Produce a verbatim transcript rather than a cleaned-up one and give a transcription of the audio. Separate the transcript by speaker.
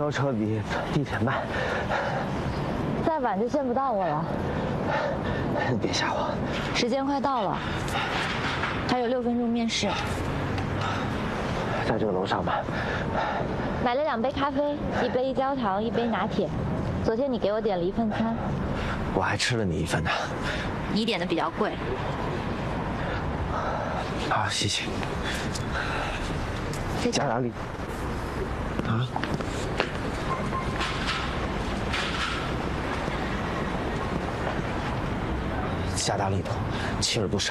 Speaker 1: 交车比地铁慢。
Speaker 2: 再晚就见不到我了。
Speaker 1: 你别吓我。
Speaker 2: 时间快到了，还有六分钟面试。
Speaker 1: 在这个楼上吧。
Speaker 2: 买了两杯咖啡，一杯焦糖，一杯拿铁。昨天你给我点了一份餐，
Speaker 1: 我还吃了你一份呢。
Speaker 2: 你点的比较贵。
Speaker 1: 好，谢谢。加哪里？啊？加大力度，气儿不少。